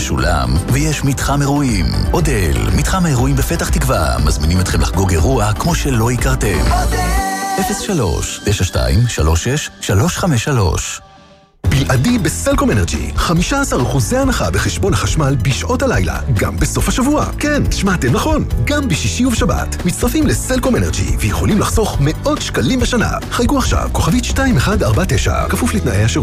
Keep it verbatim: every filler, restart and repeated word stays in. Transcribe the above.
משולם, ויש מתחם אירועים. אודל, מתחם האירועים בפתח תקווה, מזמינים אתכם לחגוג אירוע כמו שלא הכרתם. אפס שלוש תשע שתיים שלוש שש שלוש חמש שלוש. בלעדי בסלקום אנרג'י, חמישה עשר אחוזי הנחה בחשבון החשמל בשעות הלילה, גם בסוף השבוע. כן, שמעתם נכון, גם בשישי ובשבת. מצטרפים לסלקום אנרג'י ויכולים לחסוך מאות שקלים בשנה. חייגו עכשיו, כוכבית שתיים אחת ארבע תשע, כפוף לתנאי השירות.